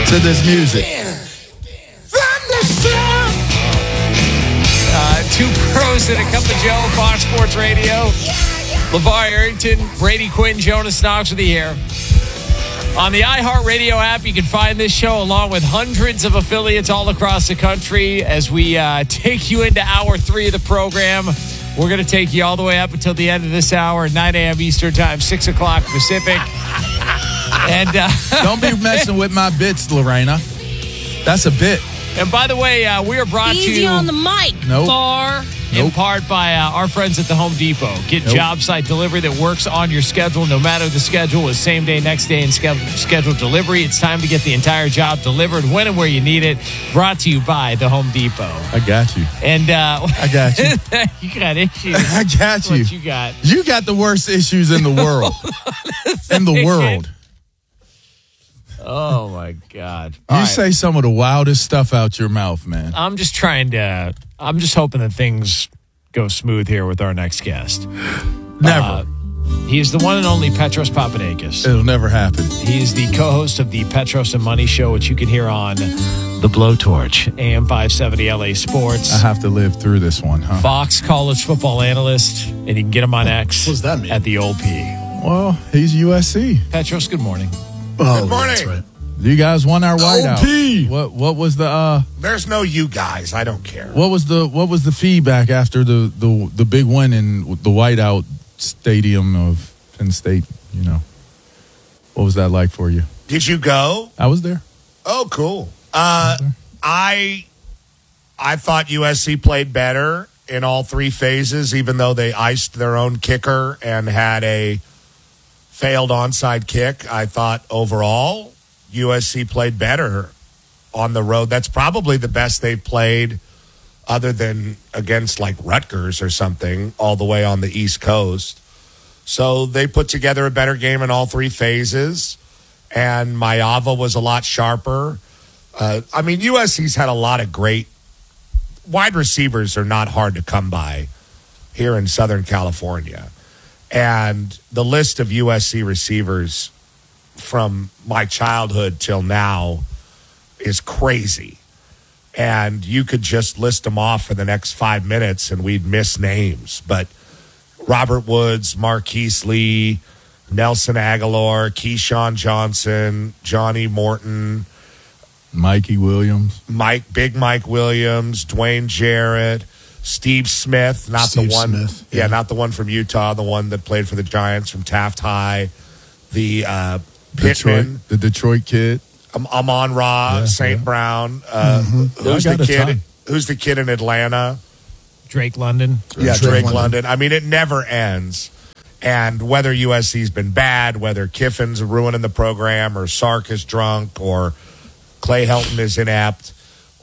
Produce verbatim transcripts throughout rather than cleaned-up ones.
to this music. Uh, two pros and a cup of Joe, Fox Sports Radio. LeVar Arrington, Brady Quinn, Jonas Knox with you here. On the iHeartRadio app, you can find this show along with hundreds of affiliates all across the country as we uh, take you into hour three of the program. We're going to take you all the way up until the end of this hour, nine a.m. Eastern Time, six o'clock Pacific. And uh, Don't be messing with my bits, Lorena. That's a bit. And by the way, uh, we are brought Easy to you on the mic, Nope. Bar. in Nope. part by uh, our friends at the Home Depot. Get Nope. job site delivery that works on your schedule, no matter the schedule, with same day, next day, and scheduled scheduled delivery. It's time to get the entire job delivered when and where you need it. Brought to you by the Home Depot. I got you. And uh, I got you. you got issues. I got you. What you got? You got the worst issues in the world. in the world. Oh my God! You All right. say some of the wildest stuff out your mouth, man. I'm just trying to. I'm just hoping that things go smooth here with our next guest. Never. Uh, he is the one and only Petros Papadakis. It'll never happen. He is the co-host of the Petros and Money Show, which you can hear on The Blowtorch, A M five seventy L A Sports. I have to live through this one, huh? Fox college football analyst, and you can get him on X. What does that mean? At the old P. Well, he's U S C. Petros, good morning. Oh, Good morning. That's right. You guys won our whiteout. O P. What what was the uh There's no you guys. I don't care. what was the what was the feedback after the the, the big win in the whiteout stadium of Penn State, you know? What was that like for you? Did you go? I was there. Oh, cool. Uh, I I thought U S C played better in all three phases, even though they iced their own kicker and had a failed onside kick. I thought overall U S C played better on the road. That's probably the best they've played other than against like Rutgers or something all the way on the East Coast. So they put together a better game in all three phases, and Mayava was a lot sharper. Uh, I mean, U S C's had a lot of great wide receivers are not hard to come by here in Southern California. And the list of U S C receivers from my childhood till now is crazy. And you could just list them off for the next five minutes and we'd miss names. But Robert Woods, Marquise Lee, Nelson Aguilar, Keyshawn Johnson, Johnny Morton, Mikey Williams. Mike, Big Mike Williams, Dwayne Jarrett, Steve Smith, not Steve the one, Smith, yeah. yeah. not the one from Utah, the one that played for the Giants from Taft High, the uh, Pittman, Detroit, the Detroit kid. um, Amon Ra, Yeah, Saint yeah. Brown. Uh, Mm-hmm. Who's I the got a kid? ton. Who's the kid in Atlanta? Drake London. Yeah, Drake Drake London. London. I mean, it never ends. And whether U S C's been bad, whether Kiffin's ruining the program, or Sark is drunk, or Clay Helton is inept,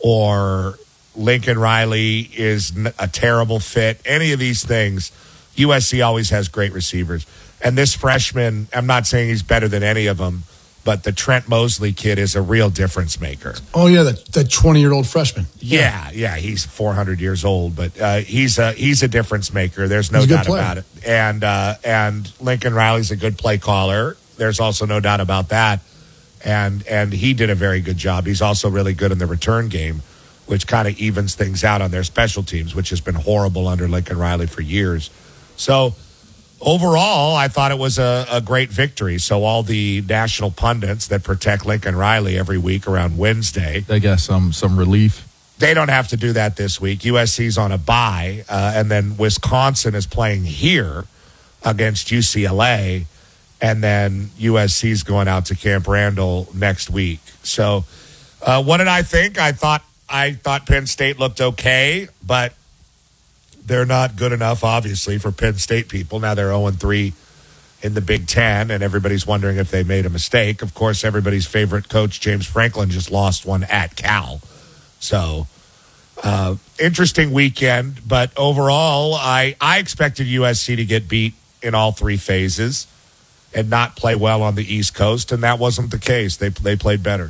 or Lincoln Riley is n- a terrible fit, any of these things, U S C always has great receivers. And this freshman, I'm not saying he's better than any of them, but the Trent Mosley kid is a real difference maker. Oh, yeah, that that twenty-year-old freshman. Yeah, yeah, he's four hundred years old, but uh, he's a he's a difference maker. There's no He's a good doubt player. about it. And uh, and Lincoln Riley's a good play caller. There's also no doubt about that. And and he did a very good job. He's also really good in the return game, which kind of evens things out on their special teams, which has been horrible under Lincoln Riley for years. So overall, I thought it was a, a great victory. So all the national pundits that protect Lincoln Riley every week around Wednesday, They got some some relief. they don't have to do that this week. U S C's on a bye, uh, and then Wisconsin is playing here against U C L A, and then U S C's going out to Camp Randall next week. So, uh, what did I think? I thought I thought Penn State looked okay, but they're not good enough, obviously, for Penn State people. Now they're oh and three in the Big Ten, and everybody's wondering if they made a mistake. Of course, everybody's favorite coach, James Franklin, just lost one at Cal. So, uh, interesting weekend. But overall, I, I expected U S C to get beat in all three phases and not play well on the East Coast, and that wasn't the case. They they played better.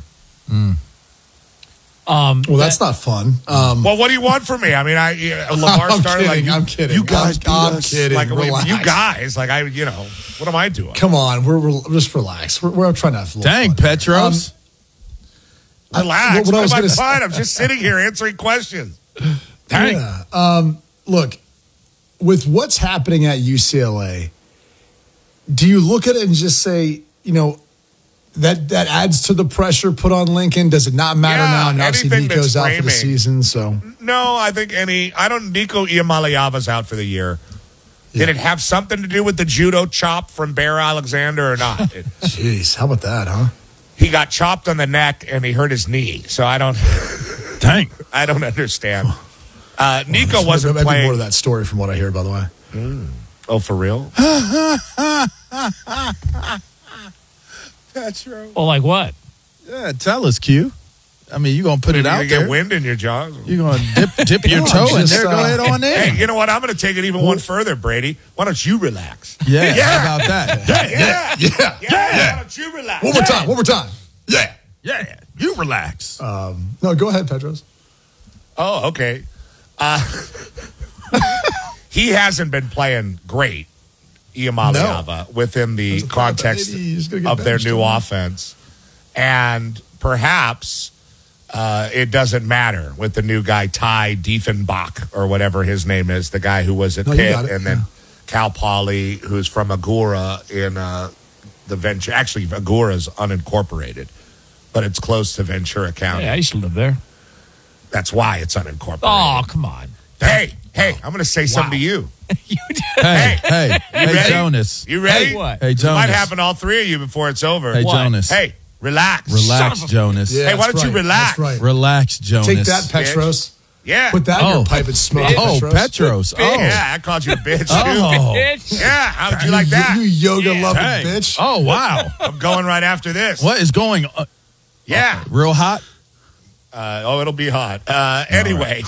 Um, Well, that's not fun. Um, Well, what do you want from me? I mean, I uh, Lamar I'm started kidding, like, I'm kidding. You guys I'm- beat I'm us. kidding, Like, wait, relax. you guys, like I, you know, what am I doing? come on, we're, we're just relax. We're, we're trying to have a little Dang, fun here. Petros. Um, Relax. what- what I was I'm gonna fine. I'm just sitting here answering questions. Dang. Yeah. Um, look, with what's happening at U C L A, do you look at it and just say, you know, that that adds to the pressure put on Lincoln? Does it not matter Yeah, now? And obviously anything Nico's that's out for the framing. season, so No, I think any. I don't. Nico Iamaleava's out for the year. Did Yeah. it have something to do with the judo chop from Bear Alexander or not? It- jeez, how about that, huh? he got chopped on the neck and he hurt his knee. So I don't. Dang. I don't understand. Uh, Nico Well, wasn't there might be playing. more to that story from what I hear, by the way. Oh, for real? That's true. Well, like what? Yeah, tell us, Q. I mean, you gonna put it You're out gonna get there. wind in your jaws. You gonna dip dip your No, toe in just, there? Go uh, ahead on in. Hey, you know what? I'm going to take it even one further, Brady. Why don't you relax? Yeah, Yeah. how about that? Yeah, Yeah, yeah. Why don't you relax? One more time, one more time. Yeah. Yeah, you relax. Um, no, go ahead, Petros. Oh, okay. Uh, he hasn't been playing great, Iamaleava, within the There's a problem, context maybe he's gonna get of their benched, new don't he? offense. And perhaps uh, it doesn't matter with the new guy, Ty Diefenbach, or whatever his name is, the guy who was at No, you Pitt, got it, and then yeah. Cal Poly, who's from Agura in uh, the Ventura. Actually, Agura's unincorporated, but it's close to Ventura County. Hey, I used to live there. That's why it's unincorporated. Oh, come on. Hey, hey, I'm going to say something to you. You did. Hey, hey, hey, ready? Jonas. You ready? Hey, what? Hey, It might Jonas. happen to all three of you before it's over. Hey, What? Jonas. Hey, relax. Relax, Son of a- Jonas. Yeah, Hey, why that's don't you right, relax? That's right. Relax, Jonas. Take that, Petros. Yeah. Put that in Oh. your pipe and smoke, Oh, Petros. Petros. Oh. Yeah, I called you a bitch, too. Oh. Bitch. Yeah, how would you like that? You, you yoga-loving Hey. bitch. Oh, wow. I'm going right after this. What is going on? Yeah. Real hot? Uh, oh, it'll be hot. Uh, anyway.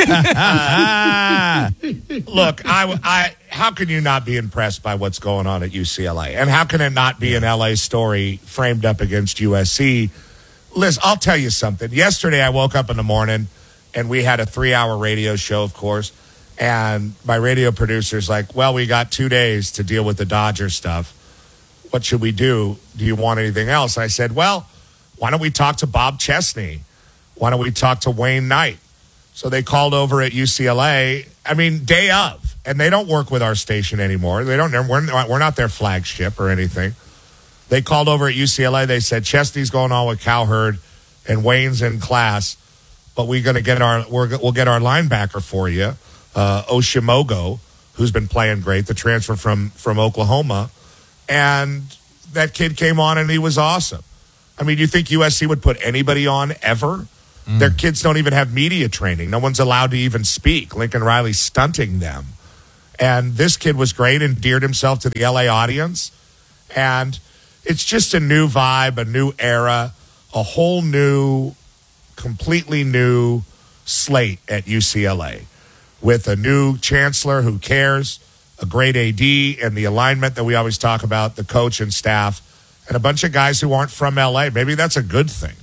Ah. Look, I, I, how can you not be impressed by what's going on at U C L A? And how can it not be an L A story framed up against U S C? Liz, I'll tell you something. Yesterday, I woke up in the morning, and we had a three-hour radio show, of course, and my radio producer's like, well, we got two days to deal with the Dodger stuff. What should we do? Do you want anything else? I said, well, why don't we talk to Bob Chesney? Why don't we talk to Wayne Knight? So they called over at U C L A, I mean, day of, and they don't work with our station anymore. They don't, we're not, we're not their flagship or anything. They called over at U C L A. They said, Chesney's going on with Cowherd and Wayne's in class, but we're going to get our, we're, we'll get our linebacker for you, uh, Oshimogo, who's been playing great, the transfer from, from Oklahoma. And that kid came on and he was awesome. I mean, you think U S C would put anybody on ever? Mm. Their kids don't even have media training. No one's allowed to even speak. Lincoln Riley's stunting them. And this kid was great, endeared himself to the L A audience. And it's just a new vibe, a new era, a whole new, completely new slate at U C L A with a new chancellor who cares, a great A D, and the alignment that we always talk about, the coach and staff, and a bunch of guys who aren't from L A. Maybe that's a good thing.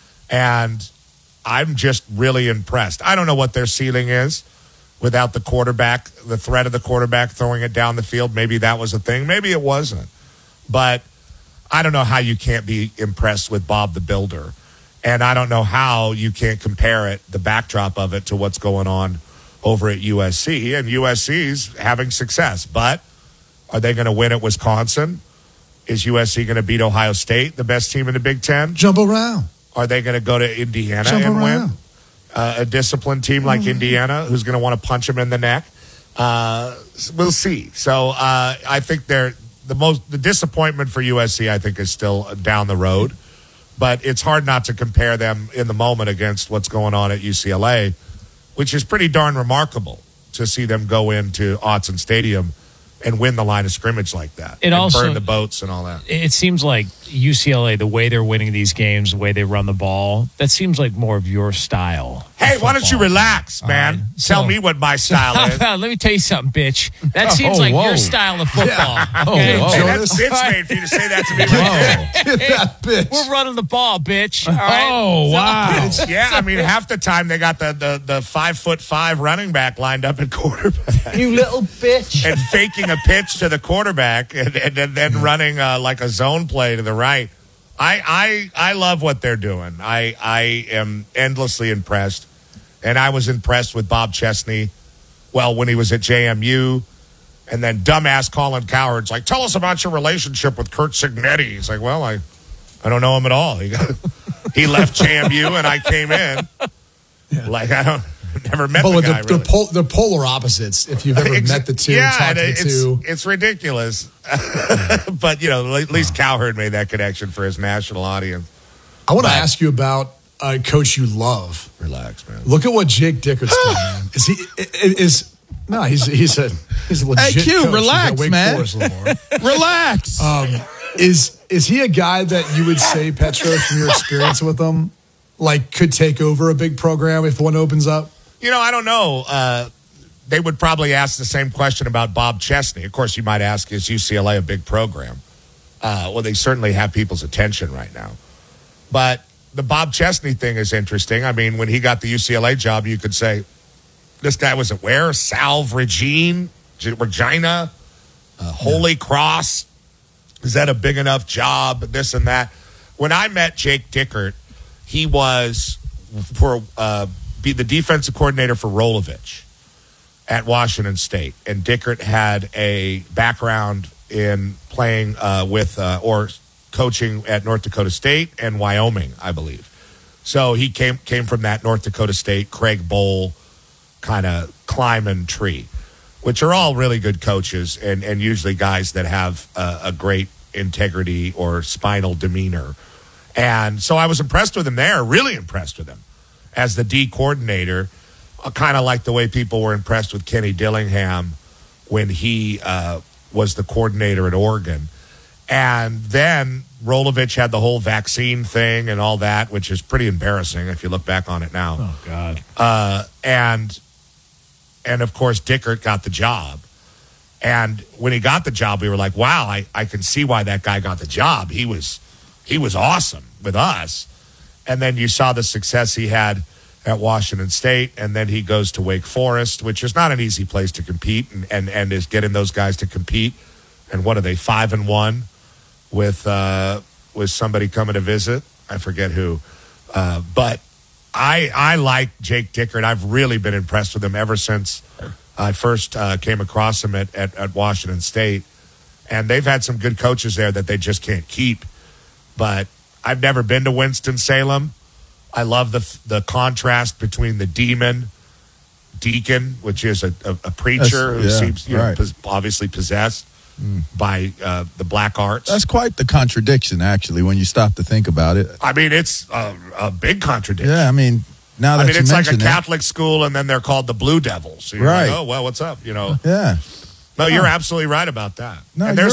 And I'm just really impressed. I don't know what their ceiling is without the quarterback, the threat of the quarterback throwing it down the field. Maybe that was a thing. Maybe it wasn't. But I don't know how you can't be impressed with Bob the Builder. And I don't know how you can't compare it, the backdrop of it, to what's going on over at U S C. And U S C's having success. But are they going to win at Wisconsin? Is U S C going to beat Ohio State, the best team in the Big Ten? Jump around. Are they going to go to Indiana Jump and around. win? Uh, a disciplined team like Indiana who's going to want to punch them in the neck? Uh, we'll see. So uh, I think they're the most the disappointment for U S C, I think, is still down the road. But it's hard not to compare them in the moment against what's going on at U C L A, which is pretty darn remarkable to see them go into Autzen Stadium and win the line of scrimmage like that. It and also- burn the boats and all that. It seems like U C L A, the way they're winning these games, the way they run the ball, that seems like more of your style. Hey, of why don't you football. relax, man? right. Tell So- me what my style is. Let me tell you something, bitch. That seems Oh, like whoa. your style of football. Oh, okay? whoa. Hey, Jonas? that's bitch made for you to say that to me right there. Whoa. Get that bitch. We're running the ball, bitch. All right? Oh, wow. Yeah, I mean, half the time they got the, the, the five foot five running back lined up at quarterback You little bitch. and faking a pitch to the quarterback and, and, and then running uh, like a zone play to the right. I, I, I love what they're doing. I, I am endlessly impressed. And I was impressed with Bob Chesney, well, when he was at J M U. And then dumbass Colin Cowherd's like, tell us about your relationship with Kurt Signetti. He's like, well, I, I don't know him at all. He, got, he left J M U and I came in. Yeah. Like, I don't, never met but the guy, the, really. the pol- they're polar opposites, if you've ever Ex- met the two yeah, and talked to it's, the two. It's ridiculous. But, you know, at least Cowherd made that connection for his national audience. I want to But- ask you about a coach you love. Relax, man. Look at what Jake Dickert's done, man. Is he, is, no, he's, he's a, he's a legit Hey, Q, coach. He's relax, at Wake man. Forest, Lamar. Relax. Um, is is he a guy that you would say, Petros, from your experience with him, like could take over a big program if one opens up? You know, I don't know. Uh, they would probably ask the same question about Bob Chesney. Of course, you might ask, is U C L A a big program? Uh, well, they certainly have people's attention right now. But the Bob Chesney thing is interesting. I mean, when he got the U C L A job, you could say, this guy was at where? Salve Regine? Regina? Uh, Holy yeah. Cross? Is that a big enough job? This and that. When I met Jake Dickert, he was for uh, be the defensive coordinator for Rolovich at Washington State. And Dickert had a background in playing uh, with uh, or coaching at North Dakota State and Wyoming, I believe. So he came came from that North Dakota State, Craig Bowl kind of climbing tree, which are all really good coaches and, and usually guys that have uh, a great integrity or spinal demeanor. And so I was impressed with him there, really impressed with him as the D coordinator, uh, kind of like the way people were impressed with Kenny Dillingham when he uh, was the coordinator at Oregon. And then Rolovich had the whole vaccine thing and all that, which is pretty embarrassing if you look back on it now. Oh, God. Uh, and, and of course, Dickert got the job. And when he got the job, we were like, wow, I, I can see why that guy got the job. He was he was awesome with us. And then you saw the success he had at Washington State, and then he goes to Wake Forest, which is not an easy place to compete, and, and, and is getting those guys to compete. And what are they, five and one with uh, with somebody coming to visit? I forget who. Uh, but I I like Jake Dickert. I've really been impressed with him ever since I first uh, came across him at, at, at Washington State. And they've had some good coaches there that they just can't keep. But I've never been to Winston-Salem. I love the the contrast between the demon, deacon, which is a, a, a preacher That's, who yeah, seems you right. know, pos- obviously possessed mm. by uh, the black arts. That's quite the contradiction, actually, when you stop to think about it. I mean, it's a, a big contradiction. Yeah, I mean, now that I mean, you it's like a mention it- Catholic school, and then they're called the Blue Devils. So you're Right. like, oh, well, what's up? You know. Yeah. No, you're absolutely right about that. No, and there's